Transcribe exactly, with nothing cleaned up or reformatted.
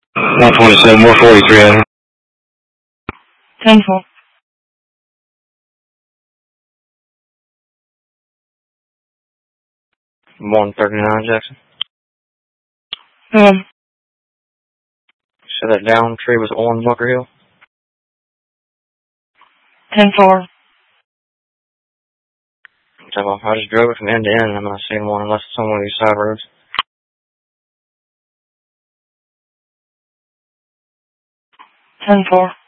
one twenty-seven, one forty-three. ten four. one thirty-nine, Jackson. Um, So that down tree was on Bunker Hill? ten four. So I just drove it from end to end and I'm not seeing one unless it's on one of these side roads. ten four.